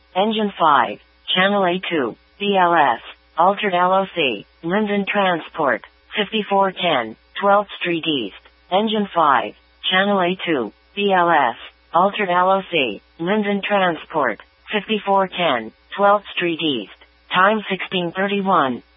Engine 5, Channel A2, BLS, Altered LOC, Linden Transport, 5410, 12th Street East. Engine 5, Channel A2, BLS, Altered LOC, Linden Transport, 5410, 12th Street East. Time 16:31.